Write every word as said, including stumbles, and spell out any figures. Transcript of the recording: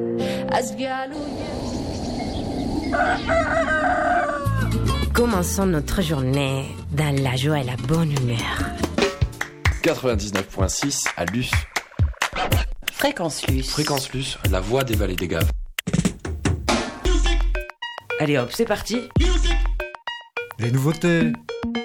Commençons notre journée dans la joie et la bonne humeur. quatre-vingt-dix-neuf virgule six à Luce. Fréquence Luce. Fréquence Luce, la voix des vallées des Gaves. Allez hop, c'est parti. Les nouveautés,